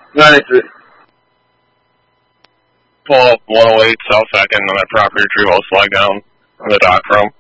93. Pull up 108 South 2nd on that property tree will slide down on the dock room.